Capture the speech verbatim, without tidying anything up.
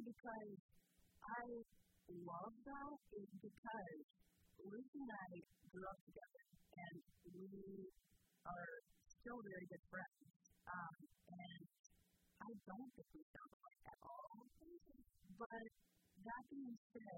because I love that is because Lucy and I grew up together, and we are still very good friends. Um, and I don't think we sound alike at all. But that being said,